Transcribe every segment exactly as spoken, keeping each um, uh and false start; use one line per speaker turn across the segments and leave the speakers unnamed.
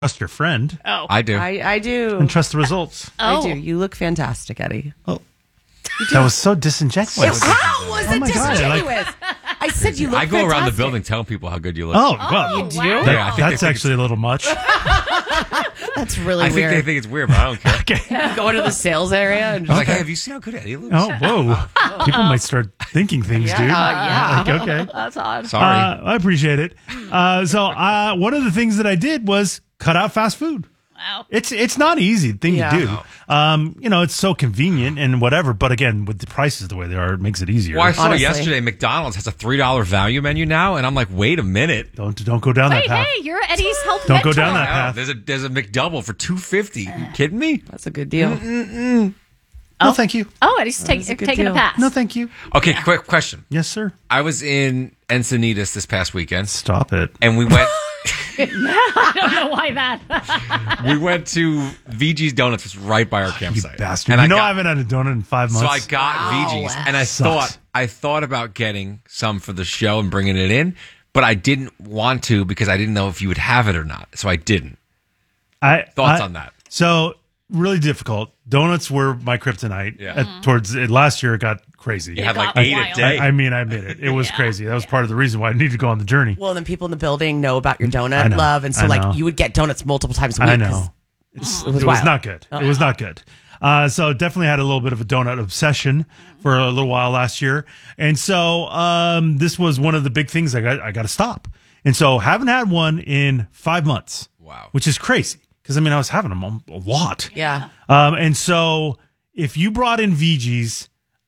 trust your friend.
Oh,
I do.
I, I do.
And trust the results.
Oh.
I do. You look fantastic, Eddie.
Oh, that was so disingenuous.
How was
Oh
it
my God,
disingenuous? I said you look
I go around the
fantastic.
building telling people how good you look.
Oh, well,
you do?
that-
Yeah, I think they
that's
think
actually a little much.
That's really
I think
weird.
they think it's weird, but I don't care.
Okay.
Go into the sales area and
I was
just
like, hey, have you seen how good Eddie looks?
Oh, whoa. People might start thinking things, dude.
yeah.
Like, okay.
that's odd.
Sorry.
Uh, I appreciate it. Uh, so uh, one of the things that I did was cut out fast food.
Wow.
It's it's not an easy thing
Yeah.
to do. Um, you know, it's so convenient and whatever. But again, with the prices the way they are, it makes it easier.
well, I saw
Honestly.
yesterday McDonald's has a three dollar value menu now, and I'm like, wait a minute.
Don't don't go down
Wait,
that path.
hey, you're Eddie's health
Don't go
mentor.
down that
Wow,
path.
there's a there's a McDouble for two fifty. You kidding me?
that's a good deal.
No, thank you.
Oh, Eddie's take,
a good
taking a
deal.
pass.
No, thank you.
Okay, quick question.
Yes, sir.
I was in Encinitas this past weekend,
Stop it.
and we went
I don't know why that.
we went to V G's Donuts, which was right by our
You
campsite.
bastard.
And
you
I
know
got,
I haven't had a donut in five
so
months.
I got
Wow.
V G's, and I
Sucks.
thought I thought about getting some for the show and bringing it in, but I didn't want to because I didn't know if you would have it or not, so I didn't.
I,
Thoughts
I-
on that?
So really difficult. Donuts were my kryptonite.
Yeah.
At- towards it, last year, it got crazy.
You had like
got
eight
wild.
a day.
I, I mean, I admit it. It was
Yeah.
crazy. That was part of the reason why I needed to go on the journey.
Well, then people in the building know about your
I
donut
know.
love, and so
I
like
know.
you would get donuts multiple times a week.
I
'cause
know. It's,
It was
it was
wild.
not good. It was not good. Uh, so definitely had a little bit of a donut obsession for a little while last year, and so um, this was one of the big things I got. I got to stop, and so haven't had one in five months.
Wow.
Which is crazy because I mean I was having them a lot.
Yeah.
Um, and so if you brought in V G's,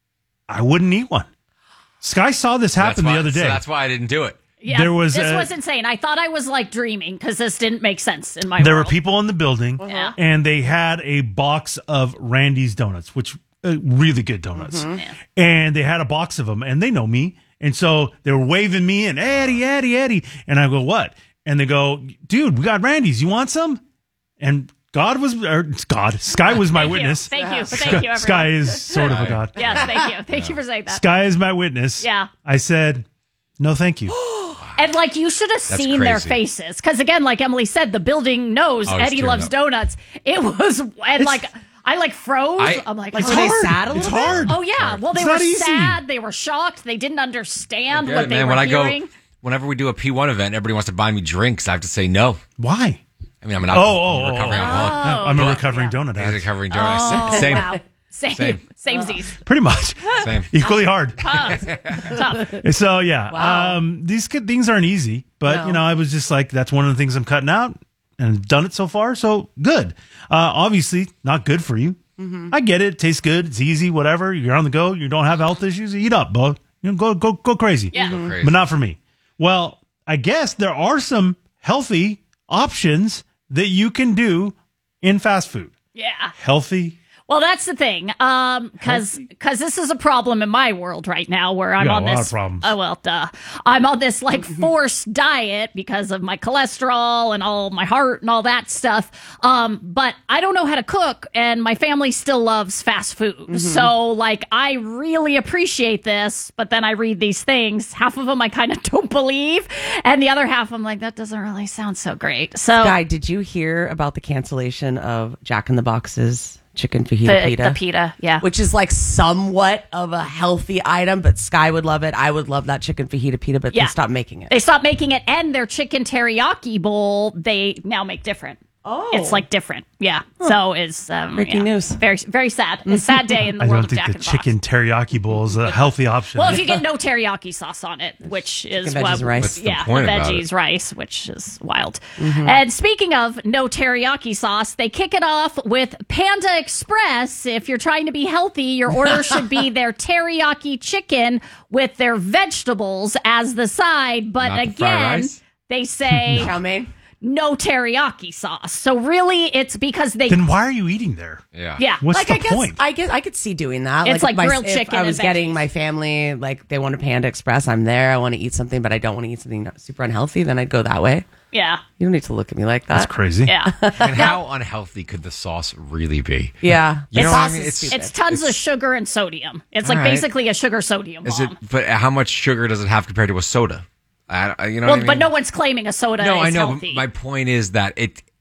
I wouldn't eat one. Sky saw this
That's
happen
why-
the other day.
So that's why I didn't do it.
Yeah,
There was,
this
uh,
was insane. I thought I was like dreaming because this didn't make sense in my
there were
world.
people in the building,
Yeah.
and they had a box of Randy's donuts, which uh, really good donuts, and they had a box of them, and they know me, and so they were waving me and Eddie, Eddie, Eddie, and I go what? And they go, dude, we got Randy's. You want some? And God was, or God, Sky was my
Thank you.
witness.
Thank you.
Sky,
Thank you, everyone.
Sky is sort of a God.
Yes, thank you. Thank you for saying that.
Sky is my witness.
Yeah.
I said, no, thank you.
And like you should have
That's
seen their
crazy.
faces because again, like Emily said, the building knows
Oh, it's
Eddie
tearing
loves
up.
donuts. It was and like I like froze.
I-
I'm like,
Like,
oh,
were they
hard.
sad a
It's
little bit?
hard.
oh yeah. Well, they
It's
were
not easy.
sad. They were shocked. They didn't understand
Get
what
it,
they
man.
were
When I
hearing.
go, whenever we do a P one event, everybody wants to buy me drinks. I have to say no.
Why?
I mean, I'm an
Oh, oh,
I'm a recovering
oh,
alcoholic.
I'm a
okay.
recovering donut
I'm a
addict.
recovering donor. Same.
Wow. Same,
Same.
same, Z's.
Pretty much.
Same.
Equally hard.
Tough. Tough.
So yeah,
Wow.
um, these good things aren't easy, but
No.
you know, I was just like, that's one of the things I'm cutting out, and I've done it so far, so good. Uh, obviously, not good for you. I get it. It tastes good. It's easy. Whatever. You're on the go. You don't have health issues. Eat up, bud. You know, go go go crazy.
Yeah.
Go crazy.
But not for me. Well, I guess there are some healthy options that you can do in fast food.
Yeah.
Healthy.
Well, that's the thing, um, because because this is a problem in my world right now, where I'm
got
on
a lot
this.
of problems.
Oh well, duh. I'm on this like forced diet because of my cholesterol and all my heart and all that stuff. Um, but I don't know how to cook, and my family still loves fast food. So like, I really appreciate this, but then I read these things. Half of them I kind of don't believe, and the other half I'm like, that doesn't really sound so great. So
Guy, did you hear about the cancellation of Jack in the Box's chicken fajita
the,
pita?
the pita, yeah.
Which is like somewhat of a healthy item, but Sky would love it. I would love that chicken fajita pita, but
Yeah.
they stopped making it.
They stopped making it, and their chicken teriyaki bowl they now make different.
Oh.
It's like different, yeah. So it's um,
Breaking
yeah.
news.
Very, very sad. A sad day in the
I
world
don't
of
think
Jack
the
in the Box.
chicken teriyaki bowl is a healthy option.
Well, if you get no teriyaki sauce on it, which is
Chicken,
what,
veggies, rice.
What's the
yeah,
point about
veggies,
it?
rice, which is wild. And speaking of no teriyaki sauce, they kick it off with Panda Express. If you're trying to be healthy, your order should be their teriyaki chicken with their vegetables as the side. But
Not the fried
again,
rice?
they say
Chow mein?
no teriyaki sauce. So really, it's because they
then why are you eating there?
Yeah.
yeah.
What's
Like
the
I guess
point?
I guess I could see doing that.
It's like
if my-
grilled
if
chicken
I was
and
getting
veggies.
my family like they want a Panda Express. I'm there. I want to eat something, but I don't want to eat something super unhealthy. Then I'd go that way.
yeah,
You don't need to look at me like that.
That's crazy.
yeah.
And how unhealthy could the sauce really be?
Yeah,
You
The
know what I
sauce
mean?
is
It's-
stupid.
It's tons of sugar and sodium. It's like
All right.
basically a sugar sodium
Is it?
bomb.
But how much sugar does it have compared to a soda? I, I- you know
Well,
what I mean?
but no one's claiming a soda
No,
is
I know.
healthy.
But my point is that it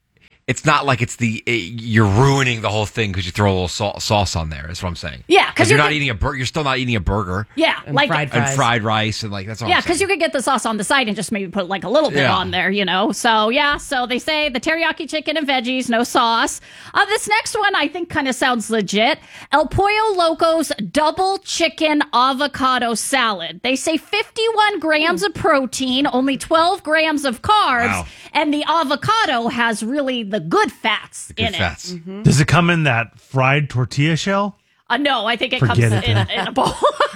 it's not like it's the it, you're ruining the whole thing because you throw a little sa- sauce on there. That's what I'm saying.
Yeah, because
you're
you
not
could-
eating a burger. You're still not eating a burger.
Yeah,
And
like
fried
and
fries.
fried rice and like that's all.
yeah,
I'm
because
saying.
you could get the sauce on the side and just maybe put like a little bit
Yeah.
on there, you know. So yeah, so they say the teriyaki chicken and veggies, no sauce. Uh, this next one I think kind of sounds legit. El Pollo Loco's double chicken avocado salad. They say fifty-one grams of protein, only twelve grams of carbs,
Wow.
and the avocado has really the good fats
Good
in
fats.
it.
Does it come in that fried tortilla shell?
Uh, no, I think it
Forget
comes
it
in,
then.
in a bowl.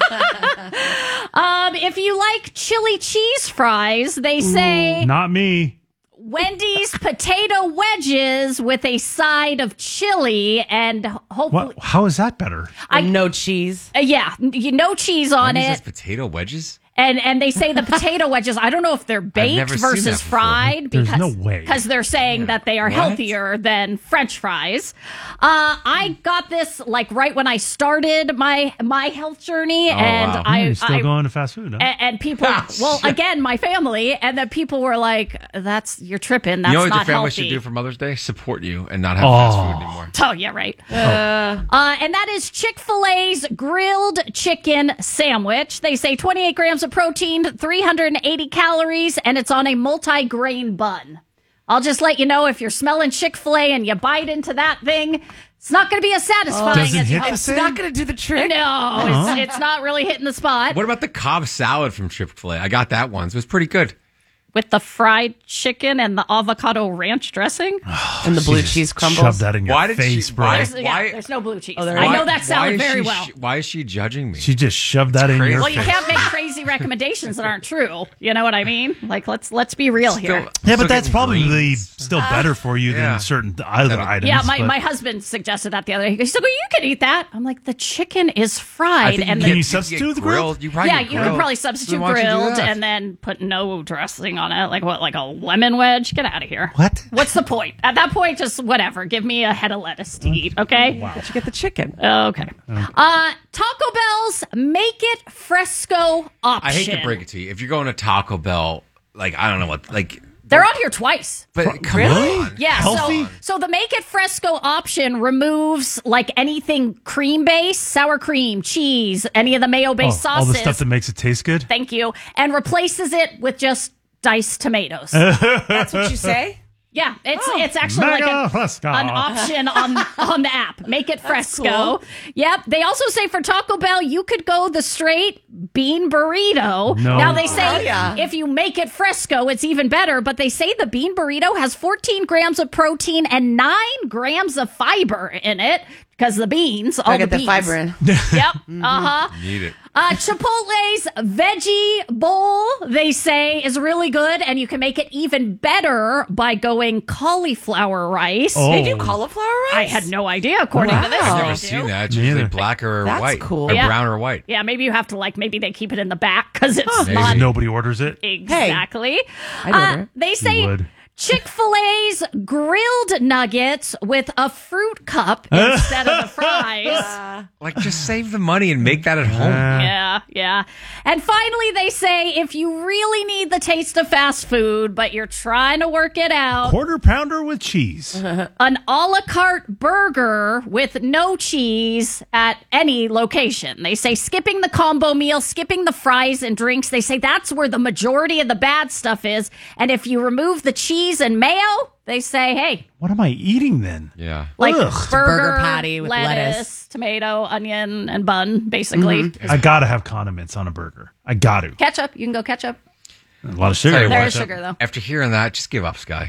um, if you like chili cheese fries, they say
Not me.
Wendy's potato wedges with a side of chili and hopefully,
What? How is that better?
And no cheese.
uh, yeah, you no cheese on
Wendy's
it.
has potato wedges.
And and they say the potato wedges, I don't know if they're baked
never seen
versus
that before.
fried
There's
because
no way.
because they're saying that they are
What?
healthier than French fries. Uh, I got this like right when I started my my health journey, and
wow.
I,
Oh, you're still
I
going to fast food, huh?
and, and people, well, again, my family, and then people were like, "That's you're tripping. That's
you know what
not
your family
healthy."
should do for Mother's Day? Support you and not have fast
Oh.
food anymore.
Oh, yeah, right. Uh, and that is Chick-fil-A's grilled chicken sandwich. They say twenty-eight grams of protein, three hundred eighty calories, and it's on a multi-grain bun. I'll just let you know if you're smelling Chick-fil-A and you bite into that thing, it's not going to be as satisfying
Does it
as you
hit the
hope.
It's
same?
not going to do the trick.
No, it's, it's not really hitting the spot.
What about the Cobb salad from Chick-fil-A? I got that once. It was pretty good.
With the fried chicken and the avocado ranch dressing.
And the blue
She
cheese
just
crumbles.
Shove that in your
Why did
face,
she-
bro.
why-
There's, yeah,
Why-
there's no blue cheese.
Oh, there
I
is.
know
Why-
that salad
why is
very
she-
well.
Why is she judging me?
She just shoved that in
crazy.
your
Well, you
face.
can't make crazy recommendations that aren't true. You know what I mean? Like, let's let's be real here.
Still-
Yeah,
still
but that's
getting
probably
greens.
still better for you
Yeah.
than certain other
That'll-
items.
Yeah, my,
but-
my husband suggested that the other day. He goes, well, you can eat that. I'm like, the chicken is
I
fried.
think
And
you
the,
Can you
get-
substitute
get
the grilled?
You probably
yeah,
get
you could
grilled.
probably
So
substitute
why don't you do
grilled
that?
and then put no dressing on it. Like what, like a lemon wedge? Get out of here.
What?
What's the point? At that point, just whatever. Give me a head of lettuce to eat, okay?
But you get the chicken.
Okay. Uh, Taco Bell's Make It Fresco option.
I hate to break it to you. If you're going to Taco Bell, like I don't know what, like,
They're on here twice.
but come
Really?
on.
Yeah,
Healthy?
so so the Make It Fresco option removes like anything cream based, sour cream, cheese, any of the mayo
Oh,
based
all
sauces.
the stuff that makes it taste good.
Thank you, and replaces it with just diced tomatoes.
That's what you say?
Yeah, it's it's actually like
Mega
an,
Fresco.
an option on on the app. Make it Fresco.
cool.
Yep. They also say for Taco Bell, you could go the straight bean burrito.
No.
Now they say
Oh, yeah.
if you make it Fresco, it's even better. But they say the bean burrito has fourteen grams of protein and nine grams of fiber in it because the beans, all
I
the
get the
beans.
fiber in.
Yep. Uh huh.
Need it.
Uh, Chipotle's veggie bowl, they say, is really good, and you can make it even better by going cauliflower rice.
Oh.
They do cauliflower rice?
I had no idea, according to this.
Wow.
I've
they
never
do.
seen that. It's
Me
usually
either.
black or
That's
white.
cool.
Or
Yeah.
brown or white.
Yeah, maybe you have to like maybe they keep it in the back because it's
Maybe.
not
Nobody orders it.
exactly.
I'd
Uh,
order it.
they say
would.
Chick-fil-A's grilled nuggets with a fruit cup instead of the fries.
Like, just save the money and make that at home.
Yeah, yeah. And finally, they say if you really need the taste of fast food, but you're trying to work it out,
Quarter pounder with cheese.
an a la carte burger with no cheese at any location. They say skipping the combo meal, skipping the fries and drinks. They say that's where the majority of the bad stuff is. And if you remove the cheese and mayo, they say, hey,
What am I eating then?
Yeah.
like
Ugh.
burger,
burger patty with
lettuce,
lettuce.
tomato, onion, and bun, basically.
I gotta have condiments on a burger. I got to.
Ketchup, you can go ketchup.
A lot of sugar.
Tell you
There
what,
is sugar, though.
After hearing that, just give up, Sky.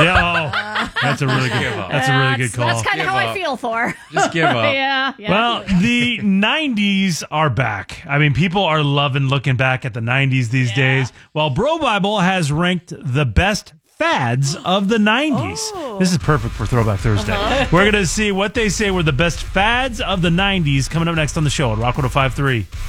Yeah, that's a really good. That's a really good
That's-
call.
That's kind of
Give
how I
up.
feel for.
Just give up.
yeah, yeah.
Well, the nineties are back. I mean, people are loving looking back at the nineties these days. Well, Bro Bible has ranked the best fads of the nineties. This is perfect for Throwback Thursday. We're going to see what they say were the best fads of the nineties coming up next on the show at Rock one oh five point three.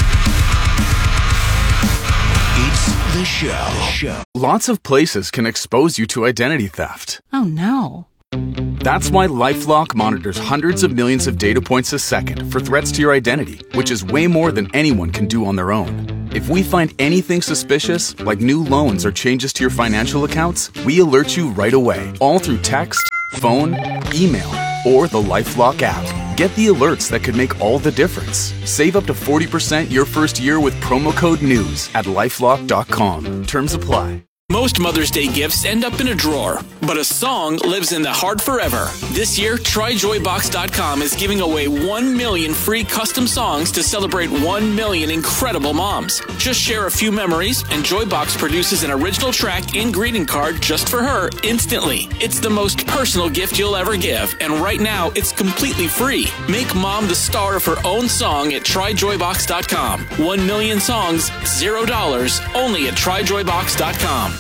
It's the show. The show.
Lots of places can expose you to identity theft.
Oh, no.
That's why LifeLock monitors hundreds of millions of data points a second for threats to your identity, which is way more than anyone can do on their own. If we find anything suspicious, like new loans or changes to your financial accounts, we alert you right away, all through text, phone, email, or the LifeLock app. Get the alerts that could make all the difference. Save up to forty percent your first year with promo code NEWS at lifelock dot com. Terms apply.
Most Mother's Day gifts end up in a drawer, but a song lives in the heart forever. This year, Try Joy Box dot com is giving away one million free custom songs to celebrate one million incredible moms. Just share a few memories, and Joybox produces an original track and greeting card just for her instantly. It's the most personal gift you'll ever give, and right now, it's completely free. Make mom the star of her own song at Try Joy Box dot com. One million songs, zero dollars, only at Try Joy Box dot com.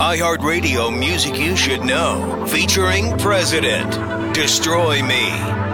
iHeartRadio Music You Should Know, featuring President, Destroy Me.